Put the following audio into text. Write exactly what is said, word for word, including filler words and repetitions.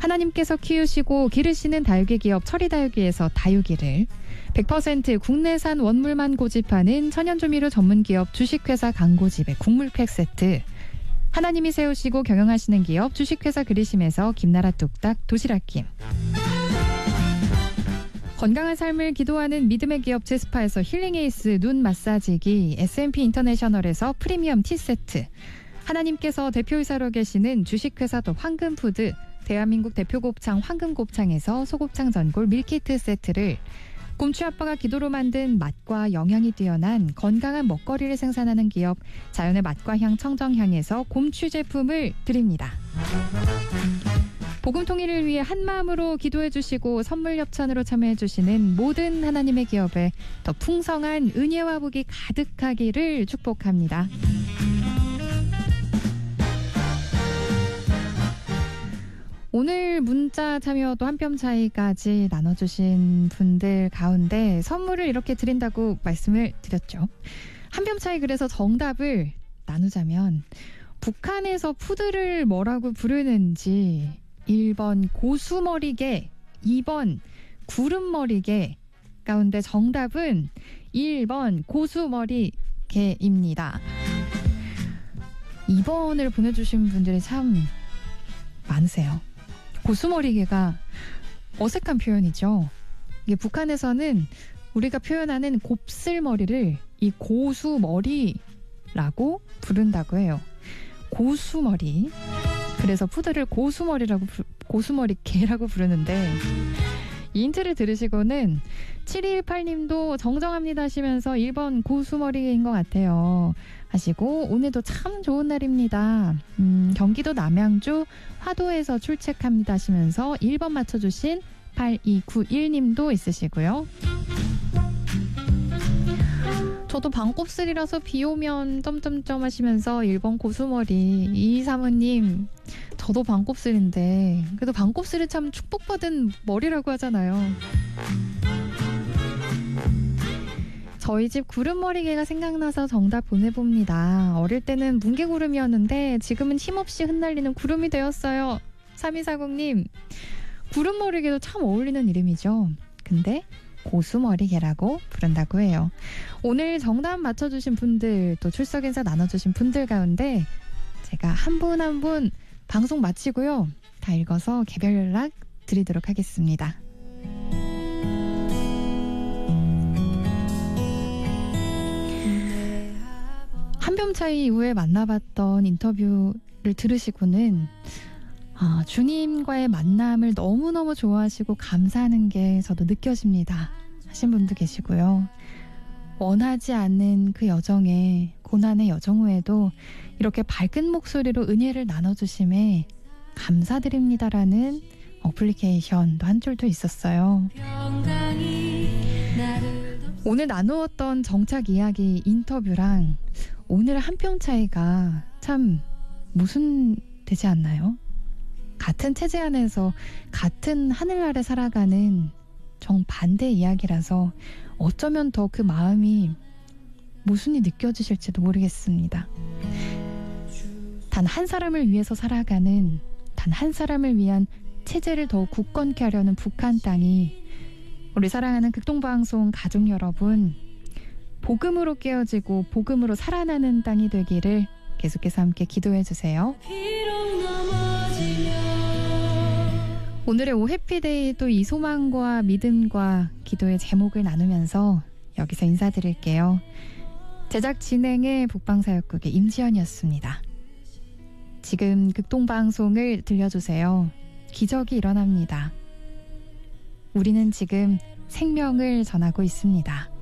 하나님께서 키우시고 기르시는 다육이 기업 철이다육이에서 다육이를, 백 퍼센트 국내산 원물만 고집하는 천연조미료 전문기업 주식회사 광고집의 국물팩 세트, 하나님이 세우시고 경영하시는 기업 주식회사 그리심에서 김나라 뚝딱 도시락김, 건강한 삶을 기도하는 믿음의 기업 제스파에서 힐링에이스 눈 마사지기, 에스엠피 인터내셔널에서 프리미엄 티 세트, 하나님께서 대표이사로 계시는 주식회사 더 황금푸드, 대한민국 대표 곱창 황금곱창에서 소곱창 전골 밀키트 세트를, 곰취 아빠가 기도로 만든 맛과 영양이 뛰어난 건강한 먹거리를 생산하는 기업 자연의 맛과 향 청정향에서 곰취 제품을 드립니다. 복음 통일을 위해 한마음으로 기도해 주시고 선물 협찬으로 참여해 주시는 모든 하나님의 기업에 더 풍성한 은혜와 복이 가득하기를 축복합니다. 오늘 문자 참여도 한 뼘 차이까지 나눠주신 분들 가운데 선물을 이렇게 드린다고 말씀을 드렸죠. 한 뼘 차이, 그래서 정답을 나누자면 북한에서 푸드를 뭐라고 부르는지 일 번 고수머리개, 이 번 구름머리개 가운데 정답은 일 번 고수머리개입니다. 이 번을 보내주신 분들이 참 많으세요. 고수머리개가 어색한 표현이죠. 이게 북한에서는 우리가 표현하는 곱슬머리를 이 고수머리라고 부른다고 해요. 고수머리. 그래서 푸드를 고수머리라고 고수머리개라고 부르는데, 이 힌트를 들으시고는 칠이일팔 님도 정정합니다 하시면서 일 번 고수머리인 것 같아요 하시고, 오늘도 참 좋은 날입니다. 음, 경기도 남양주 화도에서 출첵합니다 하시면서 일 번 맞춰주신 팔이구일 님도 있으시고요. 저도 반곱슬이라서 비 오면 점점점 하시면서 일 번 고수머리, 이이삼오 님 저도 반곱슬인데 그래도 반곱슬이 참 축복받은 머리라고 하잖아요. 저희 집 구름머리개가 생각나서 정답 보내봅니다. 어릴 때는 뭉게구름이었는데 지금은 힘없이 흩날리는 구름이 되었어요. 삼이사공 님, 구름머리개도 참 어울리는 이름이죠. 근데 고수머리개라고 부른다고 해요. 오늘 정답 맞춰주신 분들, 또 출석 인사 나눠주신 분들 가운데 제가 한 분 한 분 방송 마치고요, 다 읽어서 개별 연락 드리도록 하겠습니다. 한 뼘 차이 이후에 만나봤던 인터뷰를 들으시고는 아, 주님과의 만남을 너무너무 좋아하시고 감사하는 게 저도 느껴집니다 하신 분도 계시고요. 원하지 않는 그 여정에, 고난의 여정 후에도 이렇게 밝은 목소리로 은혜를 나눠주심에 감사드립니다라는 어플리케이션도 한 줄도 있었어요. 오늘 나누었던 정착 이야기 인터뷰랑 오늘 한 뼘 차이가 참 무슨 되지 않나요? 같은 체제 안에서 같은 하늘 아래 살아가는 정반대 이야기라서 어쩌면 더 그 마음이 모순이 느껴지실지도 모르겠습니다. 단 한 사람을 위해서 살아가는, 단 한 사람을 위한 체제를 더욱 굳건케 하려는 북한 땅이 우리 사랑하는 극동방송 가족 여러분, 복음으로 깨어지고 복음으로 살아나는 땅이 되기를 계속해서 함께 기도해 주세요. 오늘의 오 해피데이도 이 소망과 믿음과 기도의 제목을 나누면서 여기서 인사드릴게요. 제작 진행의 북방사역국의 임지연이었습니다. 지금 극동방송을 들려주세요. 기적이 일어납니다. 우리는 지금 생명을 전하고 있습니다.